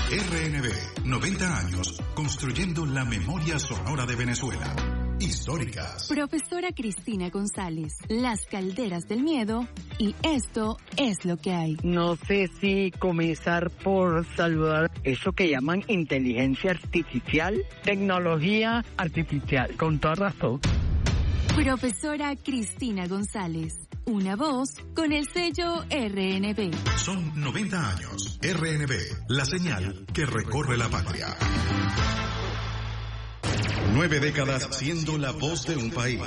RNB, 90 años construyendo la memoria sonora de Venezuela. Históricas. Profesora Cristina González, Las Calderas del Miedo y Esto es lo que hay. No sé si comenzar por saludar eso que llaman inteligencia artificial, tecnología artificial, con toda razón. Profesora Cristina González, una voz con el sello RNB. Son 90 años. RNB, la señal que recorre la patria. 9 décadas siendo la voz de un país.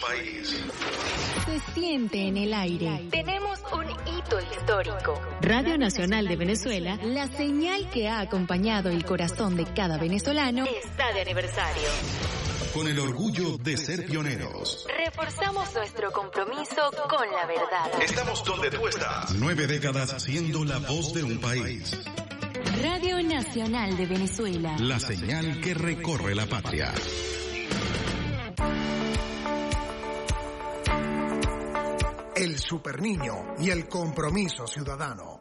Se siente en el aire. Tenemos un hito histórico. Radio Nacional de Venezuela, la señal que ha acompañado el corazón de cada venezolano, Está de aniversario. Con el orgullo de ser pioneros. Reforzamos nuestro compromiso con la verdad. Estamos donde tú estás. 9 décadas siendo la voz de un país. Radio Nacional de Venezuela, La señal que recorre la patria. El Superniño y el compromiso ciudadano.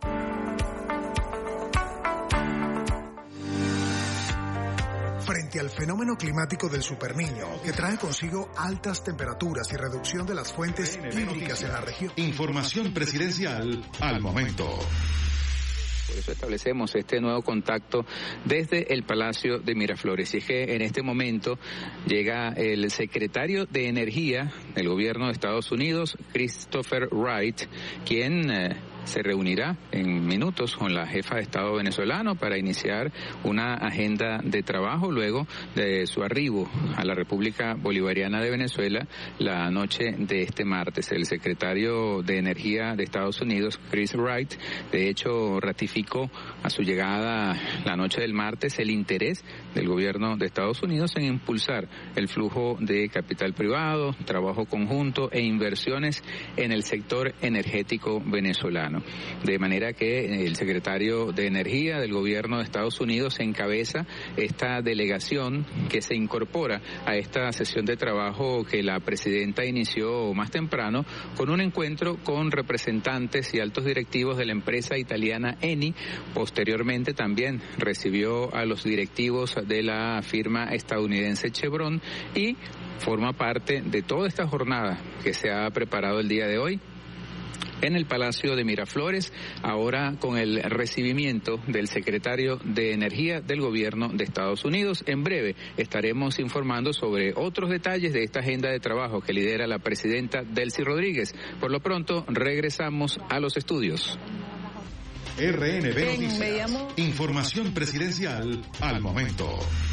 Frente al fenómeno climático del Superniño, que trae consigo altas temperaturas y reducción de las fuentes hídricas en la región. Información presidencial al momento. Por eso establecemos este nuevo contacto desde el Palacio de Miraflores. Y es que en este momento llega el secretario de Energía del gobierno de Estados Unidos, Christopher Wright, quien se reunirá en minutos con la jefa de Estado venezolano para iniciar una agenda de trabajo luego de su arribo a la República Bolivariana de Venezuela la noche de este martes. El secretario de Energía de Estados Unidos, Chris Wright, de hecho ratificó a su llegada la noche del martes el interés del gobierno de Estados Unidos en impulsar el flujo de capital privado, trabajo conjunto e inversiones en el sector energético venezolano. De manera que el secretario de Energía del gobierno de Estados Unidos encabeza esta delegación que se incorpora a esta sesión de trabajo que la presidenta inició más temprano con un encuentro con representantes y altos directivos de la empresa italiana Eni. Posteriormente también recibió a los directivos de la firma estadounidense Chevron y forma parte de toda esta jornada que se ha preparado el día de hoy en el Palacio de Miraflores, ahora con el recibimiento del secretario de Energía del gobierno de Estados Unidos. En breve estaremos informando sobre otros detalles de esta agenda de trabajo que lidera la presidenta Delcy Rodríguez. Por lo pronto, regresamos a los estudios. RNB Noticias. Información presidencial al momento.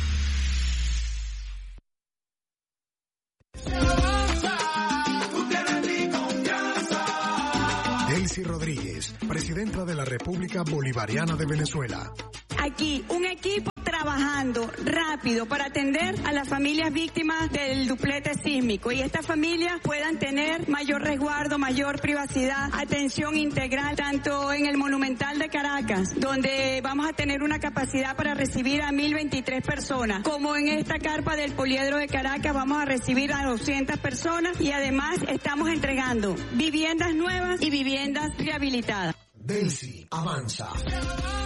Delcy Rodríguez, presidenta de la República Bolivariana de Venezuela. Aquí, un equipo trabajando rápido para atender a las familias víctimas del duplete sísmico y estas familias puedan tener mayor resguardo, mayor privacidad, atención integral, tanto en el Monumental de Caracas, donde vamos a tener una capacidad para recibir a 1.023 personas, como en esta carpa del Poliedro de Caracas vamos a recibir a 200 personas y además estamos entregando viviendas nuevas y viviendas rehabilitadas. Delcy avanza.